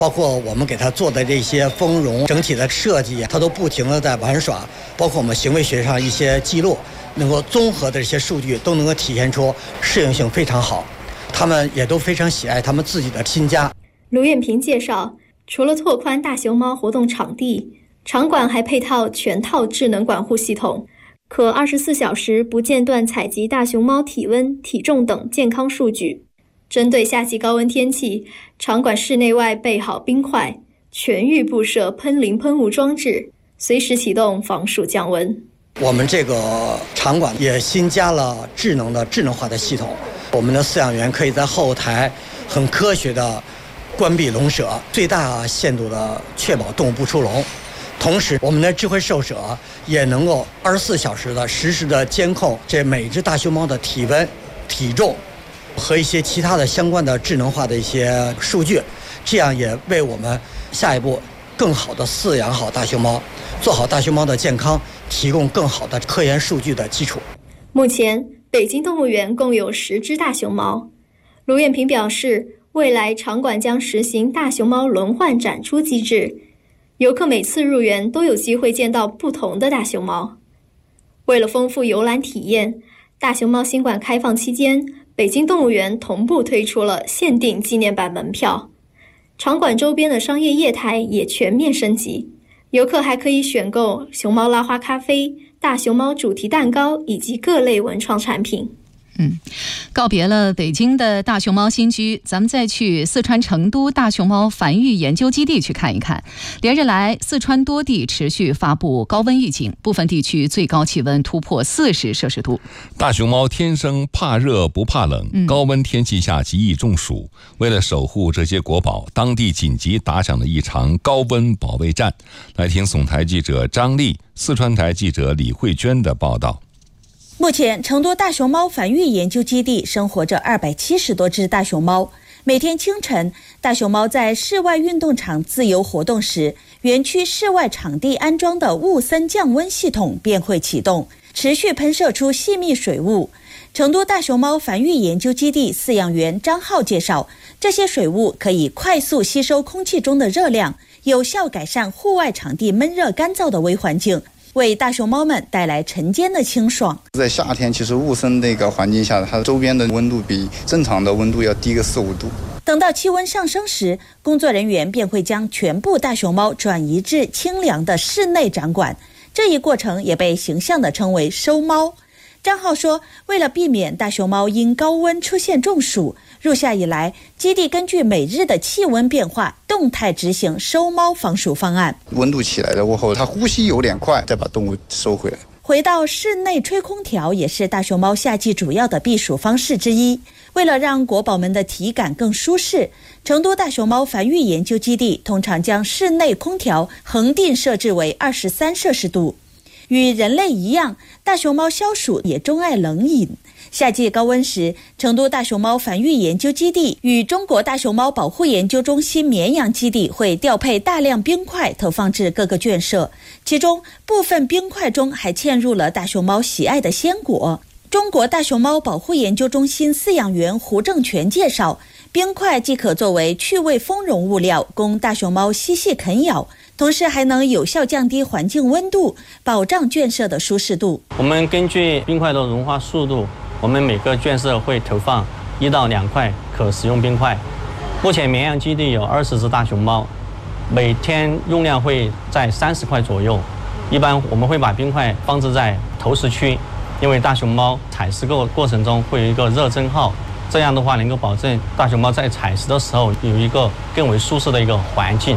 包括我们给它做的这些丰容整体的设计，它都不停的在玩耍，包括我们行为学上一些记录，能够综合的这些数据都能够体现出适应性非常好，他们也都非常喜爱他们自己的新家。 卢艳萍介绍，除了拓宽大熊猫活动场地，场馆还配套全套智能管护系统，可24小时不间断采集大熊猫体温、体重等健康数据。针对夏季高温天气，场馆室内外备好冰块，全域布设喷淋喷雾装置，随时启动防暑降温。 我们这个场馆也新加了智能化的系统，我们的饲养员可以在后台很科学的关闭笼舍，最大限度的确保动物不出笼。同时，我们的智慧兽舍也能够24小时的实时的监控这每只大熊猫的体温、体重和一些其他的相关的智能化的一些数据，这样也为我们下一步更好的饲养好大熊猫，做好大熊猫的健康提供更好的科研数据的基础。 目前，北京动物园共有10只大熊猫。卢艳萍表示，未来场馆将实行大熊猫轮换展出机制，游客每次入园都有机会见到不同的大熊猫。为了丰富游览体验，大熊猫新馆开放期间，北京动物园同步推出了限定纪念版门票，场馆周边的商业业态也全面升级，游客还可以选购熊猫拉花咖啡、大熊猫主题蛋糕以及各类文创产品。 告别了北京的大熊猫新居，咱们再去四川成都大熊猫繁育研究基地去看一看。连日来，四川多地持续发布高温预警，部分地区最高气温突破40摄氏度。 大熊猫天生怕热不怕冷，高温天气下极易中暑。为了守护这些国宝，当地紧急打响了一场高温保卫战。来听总台记者张丽、四川台记者李慧娟的报道。 目前，成都大熊猫繁育研究基地生活着270多只大熊猫。每天清晨，大熊猫在室外运动场自由活动时，园区室外场地安装的雾森降温系统便会启动，持续喷射出细密水雾。成都大熊猫繁育研究基地饲养员张浩介绍，这些水雾可以快速吸收空气中的热量，有效改善户外场地闷热干燥的微环境，为大熊猫们带来晨间的清爽。 在夏天，其实雾森那个环境下，它周边的温度比正常的温度要低个4-5度。 等到气温上升时，工作人员便会将全部大熊猫转移至清凉的室内展馆，这一过程也被形象地称为收猫。张浩说，为了避免大熊猫因高温出现中暑，入夏以来，基地根据每日的气温变化，动态执行收猫防暑方案。 温度起来了过后，它呼吸有点快，再把动物收回来。 回到室内吹空调也是大熊猫夏季主要的避暑方式之一。为了让国宝们的体感更舒适，成都大熊猫繁育研究基地通常将室内空调恒定设置为23摄氏度。与人类一样，大熊猫消暑也钟爱冷饮。夏季高温时，成都大熊猫繁育研究基地与中国大熊猫保护研究中心绵阳基地会调配大量冰块投放至各个圈舍，其中部分冰块中还嵌入了大熊猫喜爱的鲜果。中国大熊猫保护研究中心饲养员胡正全介绍，冰块既可作为趣味丰容物料，供大熊猫嬉戏啃咬，同时还能有效降低环境温度，保障圈舍的舒适度。 我们根据冰块的融化速度，我们每个圈舍会投放1到2块可食用冰块。目前绵阳基地有20只大熊猫，每天用量会在30块左右。一般我们会把冰块放置在投食区，因为大熊猫采食过程中会有一个热蒸耗，这样的话能够保证大熊猫在采食的时候有一个更为舒适的一个环境。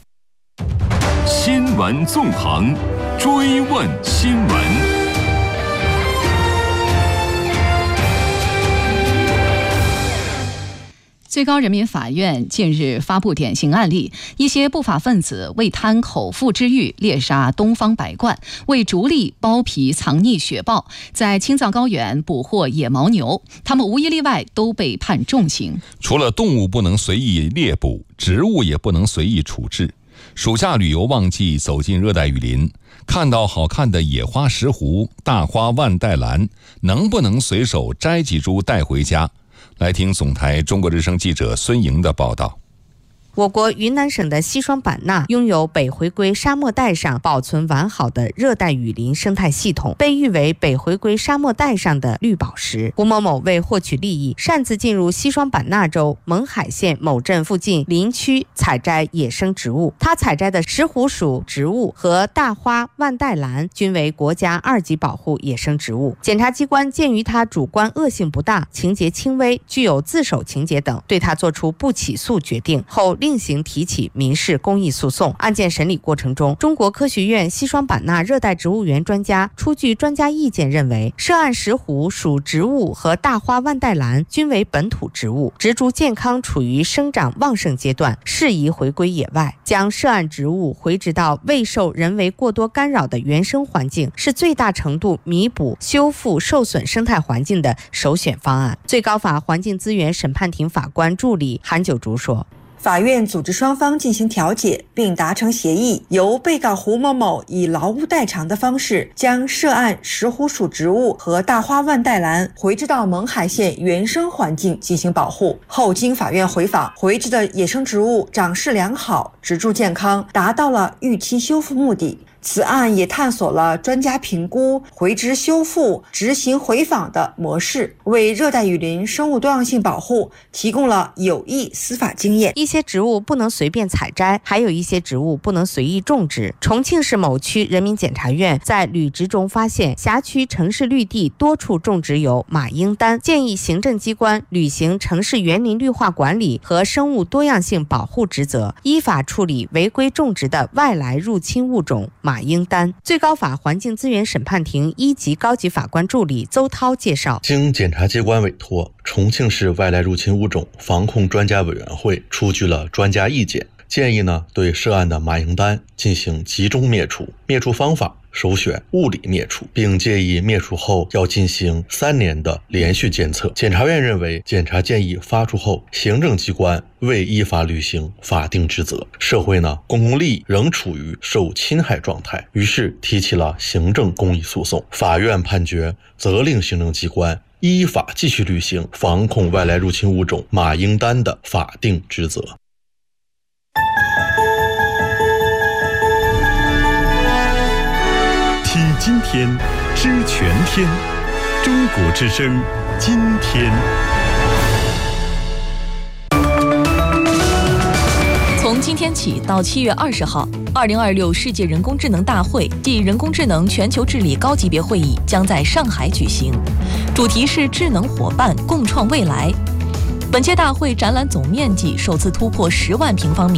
新闻纵横，追问新闻。 最高人民法院近日发布典型案例，一些不法分子为贪口腹之欲，猎杀东方白鹳，为逐利剥皮藏匿雪豹，在青藏高原捕获野牦牛，他们无一例外都被判重刑。 除了动物不能随意猎捕，植物也不能随意处置。暑假旅游旺季，走进热带雨林，看到好看的野花石斛、大花万代兰，能不能随手摘几株带回家？来听总台中国之声记者孙莹的报道。 我国云南省的西双版纳拥有北回归沙漠带上保存完好的热带雨林生态系统，被誉为北回归沙漠带上的绿宝石。胡某某为获取利益，擅自进入西双版纳州勐海县某镇附近林区采摘野生植物。他采摘的石斛属植物和大花万代兰均为国家2级保护野生植物。检察机关鉴于他主观恶性不大、情节轻微、具有自首情节等，对他作出不起诉决定后，另行提起民事公益诉讼。案件审理过程中，中国科学院西双版纳热带植物园专家出具专家意见认为，涉案石斛属植物和大花万代兰均为本土植物，植株健康处于生长旺盛阶段，适宜回归野外。将涉案植物回植到未受人为过多干扰的原生环境，是最大程度弥补修复受损生态环境的首选方案。最高法环境资源审判庭法官助理韩九竹说， 法院组织双方进行调解并达成协议，由被告胡某某以劳务代偿的方式将涉案石斛属植物和大花万代兰回植到勐海县原生环境进行保护。后经法院回访，回植的野生植物长势良好，植株健康，达到了预期修复目的。此案也探索了专家评估回植修复、执行回访的模式，为热带雨林生物多样性保护提供了有益司法经验。 一些植物不能随便采摘，还有一些植物不能随意种植。重庆市某区人民检察院在履职中发现，辖区城市绿地多处种植有马英丹，建议行政机关履行城市园林绿化管理和生物多样性保护职责，依法处理违规种植的外来入侵物种马英丹。最高法环境资源审判庭1级高级法官助理邹涛介绍， 经检察机关委托，重庆市外来入侵物种防控专家委员会出具了专家意见，建议对涉案的马英丹进行集中灭除，灭除方法首选物理灭除，并建议灭除后要进行3年的连续监测。检察院认为，检察建议发出后，行政机关未依法履行法定职责，社会公共利益仍处于受侵害状态，于是提起了行政公益诉讼。法院判决责令行政机关依法继续履行防控外来入侵物种马英丹的法定职责。 听今天，知全天。中国之声，今天。 从今天起到7月20号，2026世界人工智能大会暨人工智能全球治理高级别会议将在上海举行，主题是智能伙伴共创未来。本届大会展览总面积首次突破10万平方米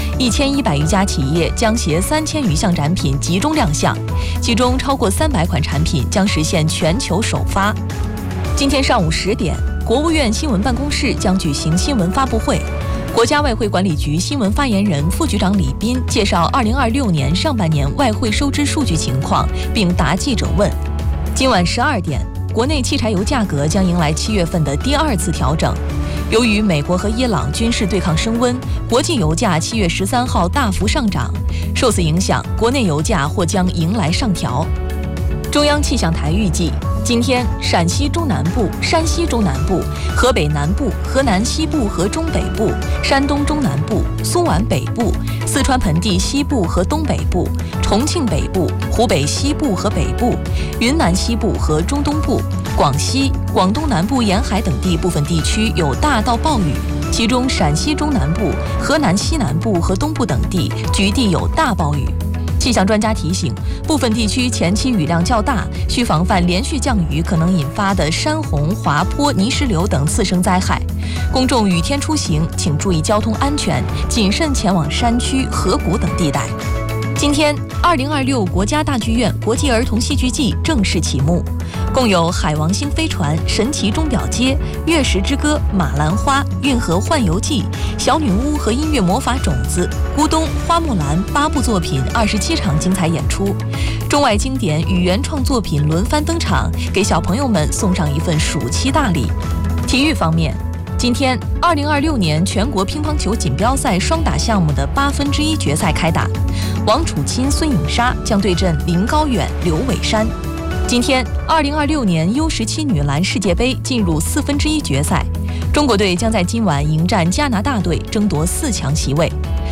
，1100余家企业将携3000余项展品集中亮相，其中超过300款产品将实现全球首发。今天上午10点，国务院新闻办公室将举行新闻发布会，国家外汇管理局新闻发言人副局长李斌介绍2026年上半年外汇收支数据情况，并答记者问。今晚12点，国内汽柴油价格将迎来7月份的第2次调整。由于美国和伊朗军事对抗升温，国际油价7月13号大幅上涨，受此影响，国内油价或将迎来上调。中央气象台预计，今天陕西中南部、山西中南部、河北南部、河南西部和中北部、山东中南部、苏皖北部、四川盆地西部和东北部、重庆北部、湖北西部和北部、云南西部和中东部、广西、广东南部沿海等地部分地区有大到暴雨，其中陕西中南部、河南西南部和东部等地局地有大暴雨。气象专家提醒，部分地区前期雨量较大，需防范连续降雨可能引发的山洪、滑坡、泥石流等次生灾害。公众雨天出行，请注意交通安全，谨慎前往山区、河谷等地带。今天，2026国家大剧院国际儿童戏剧季正式启幕，共有《海王星飞船》、《神奇钟表街》、《月食之歌》、《马兰花》、《运河幻游记》、《小女巫和音乐魔法种子》、《咕咚》、《花木兰》8部作品27场精彩演出，中外经典与原创作品轮番登场，给小朋友们送上一份暑期大礼。体育方面，今天，2026年全国乒乓球锦标赛双打项目的1/8决赛开打，王楚钦、孙颖莎将对阵林高远、刘伟珊。今天，2026年U17女篮世界杯进入1/4决赛， 中国队将在今晚迎战加拿大队，争夺4强席位。